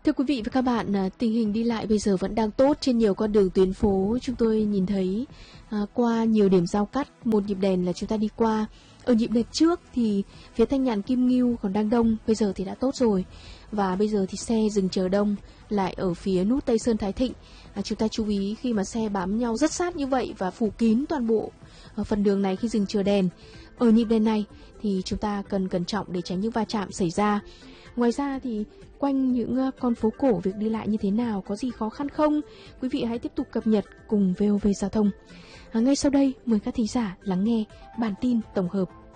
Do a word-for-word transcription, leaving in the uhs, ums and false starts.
Thưa quý vị và các bạn, tình hình đi lại bây giờ vẫn đang tốt trên nhiều con đường tuyến phố. Chúng tôi nhìn thấy à, qua nhiều điểm giao cắt, một nhịp đèn là chúng ta đi qua. Ở nhịp đèn trước thì phía Thanh Nhàn Kim Ngưu còn đang đông, bây giờ thì đã tốt rồi. Và bây giờ thì xe dừng chờ đông lại ở phía nút Tây Sơn Thái Thịnh. À, chúng ta chú ý khi mà xe bám nhau rất sát như vậy và phủ kín toàn bộ ở phần đường này khi dừng chờ đèn. Ở nhịp đèn này thì chúng ta cần cẩn trọng để tránh những va chạm xảy ra. Ngoài ra thì quanh những con phố cổ việc đi lại như thế nào, có gì khó khăn không? Quý vị hãy tiếp tục cập nhật cùng vê o vê Giao thông. À, ngay sau đây mời các thính giả lắng nghe bản tin tổng hợp.